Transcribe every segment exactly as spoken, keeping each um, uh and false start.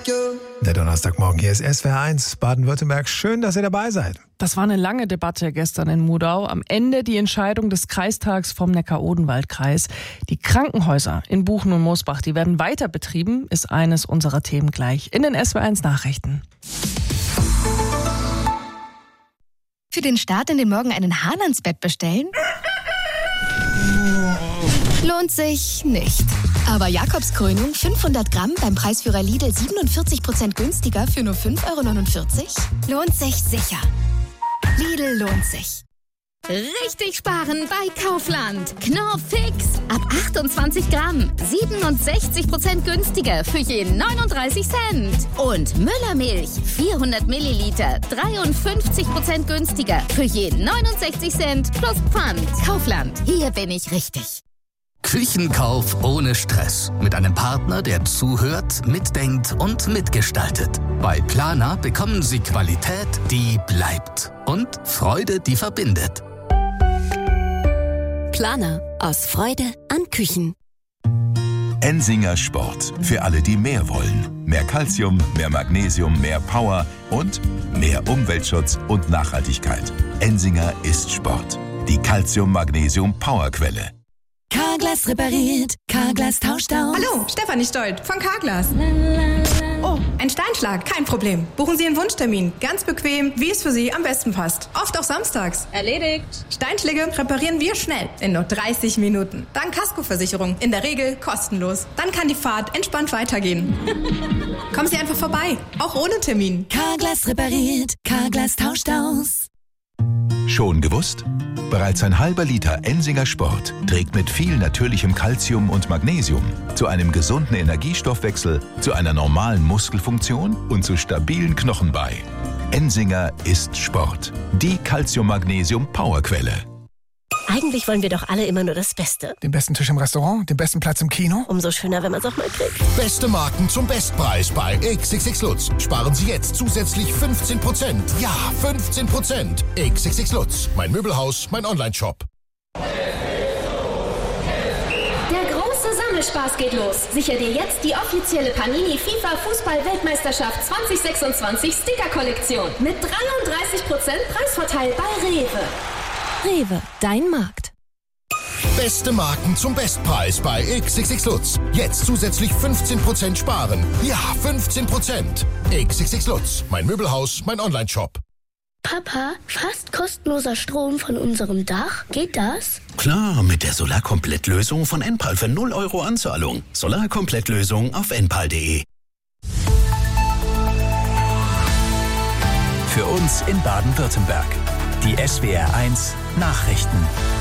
Der Donnerstagmorgen, hier ist S W R eins Baden-Württemberg. Schön, dass ihr dabei seid. Das war eine lange Debatte gestern in Mudau. Am Ende die Entscheidung des Kreistags vom Neckar-Odenwald-Kreis. Die Krankenhäuser in Buchen und Mosbach, die werden weiter betrieben, ist eines unserer Themen gleich in den S W R eins Nachrichten. Für den Start in den Morgen einen Hahn ans Bett bestellen? Lohnt sich nicht. Aber Jakobskrönung fünfhundert Gramm beim Preisführer Lidl siebenundvierzig Prozent günstiger für nur fünf Euro neunundvierzig? Lohnt sich sicher. Lidl lohnt sich. Richtig sparen bei Kaufland. Knorr Fix. Ab achtundzwanzig Gramm. siebenundsechzig Prozent günstiger für jeden neununddreißig Cent. Und Müllermilch. vierhundert Milliliter. dreiundfünfzig Prozent günstiger für jeden neunundsechzig Cent plus Pfand. Kaufland. Hier bin ich richtig. Küchenkauf ohne Stress. Mit einem Partner, der zuhört, mitdenkt und mitgestaltet. Bei Planer bekommen Sie Qualität, die bleibt. Und Freude, die verbindet. Planer. Aus Freude an Küchen. Ensinger Sport. Für alle, die mehr wollen. Mehr Calcium, mehr Magnesium, mehr Power und mehr Umweltschutz und Nachhaltigkeit. Ensinger ist Sport. Die Calcium-Magnesium-Powerquelle. Carglass repariert, Carglass tauscht aus. Hallo, Stefanie Stolt von Carglass. Oh, ein Steinschlag, kein Problem. Buchen Sie einen Wunschtermin, ganz bequem, wie es für Sie am besten passt. Oft auch samstags. Erledigt. Steinschläge reparieren wir schnell, in nur dreißig Minuten. Dank Kaskoversicherung, in der Regel kostenlos. Dann kann die Fahrt entspannt weitergehen. Kommen Sie einfach vorbei, auch ohne Termin. Carglass repariert, Carglass tauscht aus. Schon gewusst? Bereits ein halber Liter Ensinger Sport trägt mit viel natürlichem Calcium und Magnesium zu einem gesunden Energiestoffwechsel, zu einer normalen Muskelfunktion und zu stabilen Knochen bei. Ensinger ist Sport. Die Calcium-Magnesium-Powerquelle. Eigentlich wollen wir doch alle immer nur das Beste. Den besten Tisch im Restaurant, den besten Platz im Kino. Umso schöner, wenn man es auch mal kriegt. Beste Marken zum Bestpreis bei X X X Lutz. Sparen Sie jetzt zusätzlich fünfzehn Prozent. Ja, fünfzehn Prozent. X X X Lutz. Mein Möbelhaus, mein Online-Shop. Der große Sammelspaß geht los. Sicher dir jetzt die offizielle Panini FIFA Fußball-Weltmeisterschaft zwanzig sechsundzwanzig Sticker-Kollektion. Mit dreiunddreißig Prozent Preisvorteil bei Rewe. Rewe, dein Markt. Beste Marken zum Bestpreis bei X X X Lutz. Jetzt zusätzlich fünfzehn Prozent sparen. Ja, fünfzehn Prozent. X X X Lutz. Mein Möbelhaus, mein Online-Shop. Papa, fast kostenloser Strom von unserem Dach. Geht das? Klar, mit der Solarkomplettlösung von Enpal für null Euro Anzahlung. Solarkomplettlösung auf enpal punkt de. Für uns in Baden-Württemberg. Die S W R eins Nachrichten.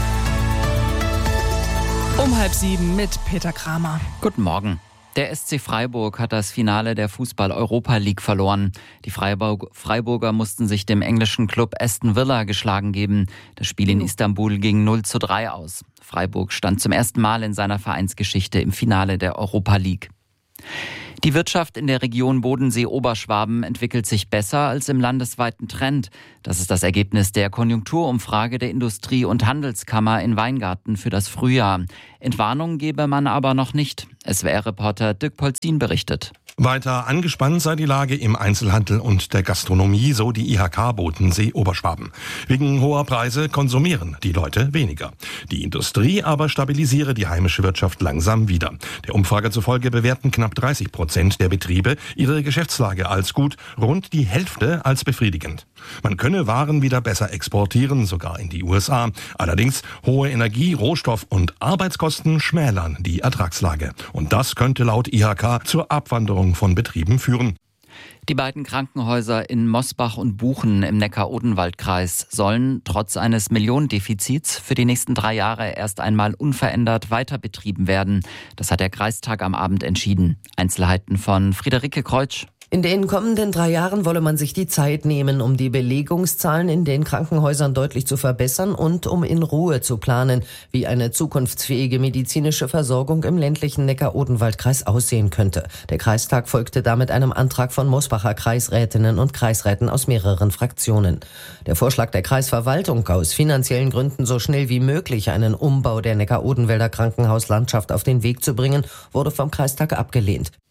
Um halb sieben mit Peter Kramer. Guten Morgen. Der S C Freiburg hat das Finale der Fußball-Europa League verloren. Die Freiburg- Freiburger mussten sich dem englischen Club Aston Villa geschlagen geben. Das Spiel in Istanbul ging null zu drei aus. Freiburg stand zum ersten Mal in seiner Vereinsgeschichte im Finale der Europa League. Die Wirtschaft in der Region Bodensee-Oberschwaben entwickelt sich besser als im landesweiten Trend. Das ist das Ergebnis der Konjunkturumfrage der Industrie- und Handelskammer in Weingarten für das Frühjahr. Entwarnung gebe man aber noch nicht. S W R-Reporter Dirk Polzin berichtet. Weiter angespannt sei die Lage im Einzelhandel und der Gastronomie, so die I H K Bodensee-Oberschwaben. Wegen hoher Preise konsumieren die Leute weniger. Die Industrie aber stabilisiere die heimische Wirtschaft langsam wieder. Der Umfrage zufolge bewerten knapp dreißig Prozent der Betriebe ihre Geschäftslage als gut, rund die Hälfte als befriedigend. Man könne Waren wieder besser exportieren, sogar in die U S A. Allerdings hohe Energie-, Rohstoff- und Arbeitskosten schmälern die Ertragslage. Und das könnte laut I H K zur Abwanderung von Betrieben führen. Die beiden Krankenhäuser in Mosbach und Buchen im Neckar-Odenwald-Kreis sollen trotz eines Millionendefizits für die nächsten drei Jahre erst einmal unverändert weiter betrieben werden. Das hat der Kreistag am Abend entschieden. Einzelheiten von Friederike Kreutsch. In den kommenden drei Jahren wolle man sich die Zeit nehmen, um die Belegungszahlen in den Krankenhäusern deutlich zu verbessern und um in Ruhe zu planen, wie eine zukunftsfähige medizinische Versorgung im ländlichen Neckar-Odenwald-Kreis aussehen könnte. Der Kreistag folgte damit einem Antrag von Mosbacher Kreisrätinnen und Kreisräten aus mehreren Fraktionen. Der Vorschlag der Kreisverwaltung, aus finanziellen Gründen so schnell wie möglich einen Umbau der Neckar-Odenwälder Krankenhauslandschaft auf den Weg zu bringen, wurde vom Kreistag abgelehnt.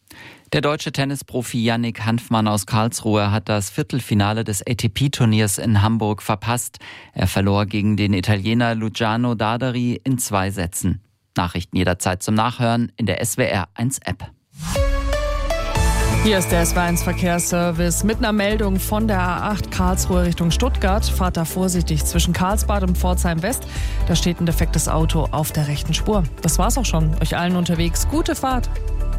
Der deutsche Tennisprofi Yannick Hanfmann aus Karlsruhe hat das Viertelfinale des A T P-Turniers in Hamburg verpasst. Er verlor gegen den Italiener Luciano Darderi in zwei Sätzen. Nachrichten jederzeit zum Nachhören in der S W R eins App. Hier ist der S W R eins Verkehrsservice mit einer Meldung von der A acht Karlsruhe Richtung Stuttgart. Fahrt da vorsichtig zwischen Karlsbad und Pforzheim West. Da steht ein defektes Auto auf der rechten Spur. Das war's auch schon. Euch allen unterwegs gute Fahrt.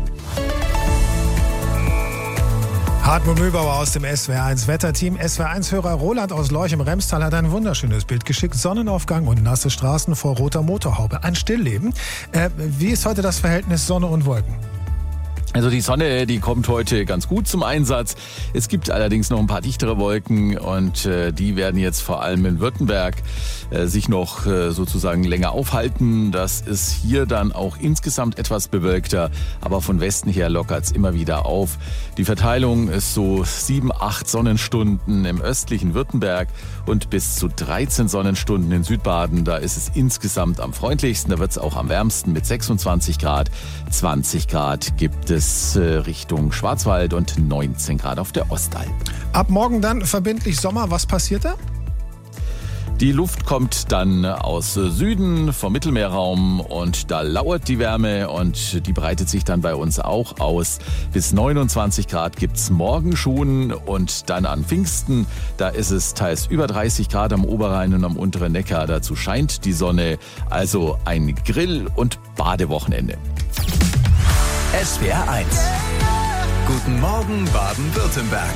Hartmut Mühlbauer aus dem S W R eins Wetterteam. S W R eins-Hörer Roland aus Lorch im Remstal hat ein wunderschönes Bild geschickt. Sonnenaufgang und nasse Straßen vor roter Motorhaube. Ein Stillleben. Äh, wie ist heute das Verhältnis Sonne und Wolken? Also die Sonne, die kommt heute ganz gut zum Einsatz. Es gibt allerdings noch ein paar dichtere Wolken und äh, die werden jetzt vor allem in Württemberg äh, sich noch äh, sozusagen länger aufhalten. Das ist hier dann auch insgesamt etwas bewölkter, aber von Westen her lockert's immer wieder auf. Die Verteilung ist so sieben, acht Sonnenstunden im östlichen Württemberg und bis zu dreizehn Sonnenstunden in Südbaden. Da ist es insgesamt am freundlichsten, da wird's auch am wärmsten mit sechsundzwanzig Grad. zwanzig Grad gibt es Richtung Schwarzwald und neunzehn Grad auf der Ostalb. Ab morgen dann verbindlich Sommer. Was passiert da? Die Luft kommt dann aus Süden vom Mittelmeerraum und da lauert die Wärme und die breitet sich dann bei uns auch aus. Bis neunundzwanzig Grad gibt's morgen schon und dann an Pfingsten, da ist es teils über dreißig Grad am Oberrhein und am unteren Neckar. Dazu scheint die Sonne, also ein Grill- und Badewochenende. S W R eins. Guten Morgen Baden-Württemberg.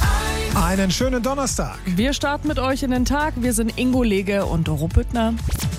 Einen schönen Donnerstag. Wir starten mit euch in den Tag. Wir sind Ingo Lege und Doro Büttner.